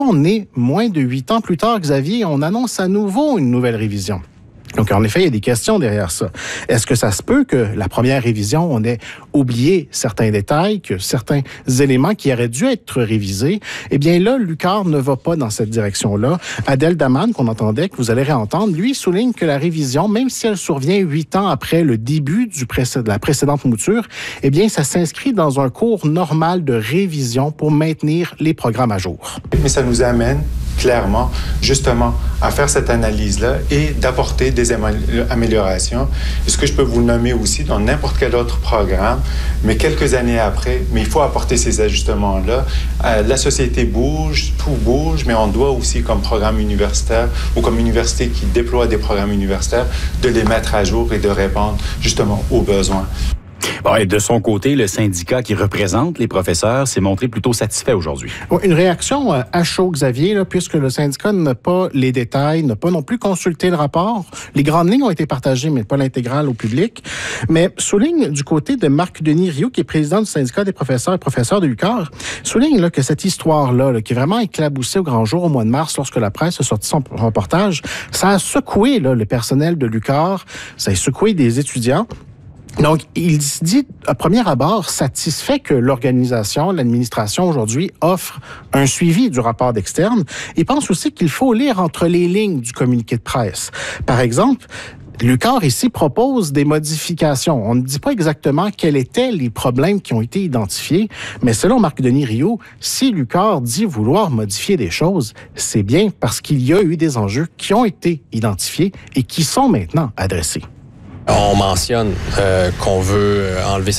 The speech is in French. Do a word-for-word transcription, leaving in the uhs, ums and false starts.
On est moins de huit ans plus tard, Xavier, on annonce à nouveau une nouvelle révision. Donc, en effet, il y a des questions derrière ça. Est-ce que ça se peut que la première révision, on ait oublié certains détails, que certains éléments qui auraient dû être révisés? Eh bien là, l'U Q A R ne va pas dans cette direction-là. Adel Daman, qu'on entendait, que vous allez réentendre, lui souligne que la révision, même si elle survient huit ans après le début du précé- de la précédente mouture, eh bien, ça s'inscrit dans un cours normal de révision pour maintenir les programmes à jour. Mais ça nous amène clairement, justement, à faire cette analyse-là et d'apporter des améliorations. Et ce que je peux vous nommer aussi dans n'importe quel autre programme, mais quelques années après, mais il faut apporter ces ajustements-là. Euh, la société bouge, tout bouge, mais on doit aussi, comme programme universitaire ou comme université qui déploie des programmes universitaires, de les mettre à jour et de répondre justement aux besoins. Bon, et de son côté, le syndicat qui représente les professeurs s'est montré plutôt satisfait aujourd'hui. Une réaction à chaud, Xavier, là, puisque le syndicat n'a pas les détails, n'a pas non plus consulté le rapport. Les grandes lignes ont été partagées, mais pas l'intégrale au public. Mais souligne du côté de Marc-Denis Rioux, qui est président du syndicat des professeurs et professeurs de l'U Q A R, souligne là, que cette histoire-là, là, qui est vraiment éclaboussée au grand jour au mois de mars, lorsque la presse a sorti son reportage, ça a secoué là, le personnel de l'U Q A R, ça a secoué des étudiants. Donc, il se dit, à premier abord, satisfait que l'organisation, l'administration aujourd'hui offre un suivi du rapport d'externe. Il pense aussi qu'il faut lire entre les lignes du communiqué de presse. Par exemple, l'U Q A R ici propose des modifications. On ne dit pas exactement quels étaient les problèmes qui ont été identifiés, mais selon Marc-Denis Rioux, si l'U Q A R dit vouloir modifier des choses, c'est bien parce qu'il y a eu des enjeux qui ont été identifiés et qui sont maintenant adressés. On mentionne euh, qu'on veut enlever